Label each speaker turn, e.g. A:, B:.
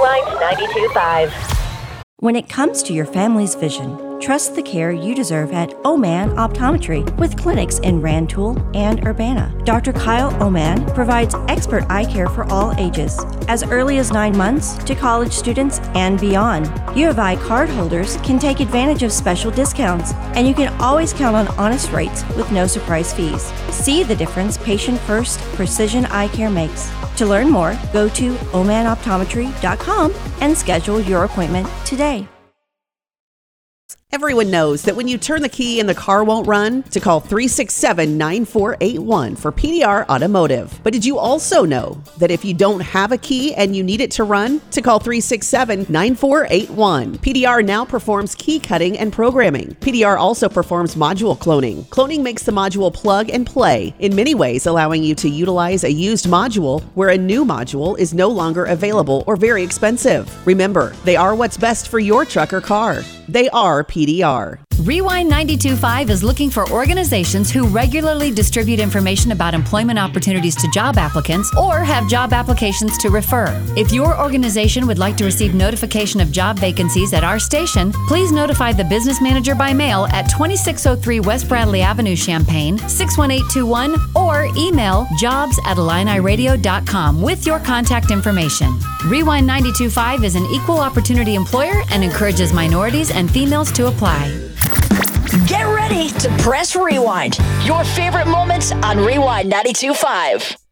A: Rewind 92.5.
B: When it comes to your family's vision, trust the care you deserve at Oman Optometry with clinics in Rantoul and Urbana. Dr. Kyle Oman provides expert eye care for all ages, as early as 9 months to college students and beyond. U of I card holders can take advantage of special discounts, and you can always count on honest rates with no surprise fees. See the difference patient-first precision eye care makes. To learn more, go to omanoptometry.com and schedule your appointment today.
C: Everyone knows that when you turn the key and the car won't run, to call 367-9481 for PDR Automotive. But did you also know that if you don't have a key and you need it to run, to call 367-9481. PDR now performs key cutting and programming. PDR also performs module cloning. Cloning makes the module plug and play, in many ways allowing you to utilize a used module where a new module is no longer available or very expensive. Remember, they are what's best for your truck or car. They are PDR.
D: Rewind 92.5 is looking for organizations who regularly distribute information about employment opportunities to job applicants or have job applications to refer. If your organization would like to receive notification of job vacancies at our station, please notify the business manager by mail at 2603 West Bradley Avenue, Champaign, 61821, or email jobs@IlliniRadio.com with your contact information. Rewind 92.5 is an equal opportunity employer and encourages minorities and females to apply.
E: Get ready to press rewind. Your favorite moments on Rewind 92.5.